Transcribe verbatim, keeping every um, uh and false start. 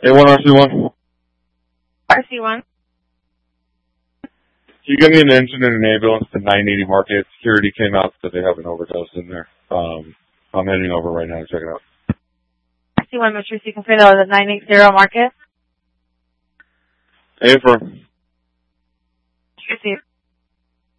A one R C one. R C one. Can you give me an engine and an ambulance to nine eighty Market? Security came out that they have an overdose in there. Um, I'm heading over right now to check it out. R C one, Mister C. Confirm that was at nine eighty Market. A firm. Received.